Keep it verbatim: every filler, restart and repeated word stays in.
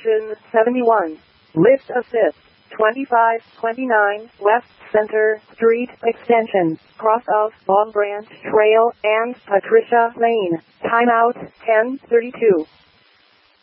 Junction seventy-one. Lift assist. twenty-five twenty-nine West Center Street Extension, cross of Long Branch Trail and Patricia Lane. Timeout ten thirty-two.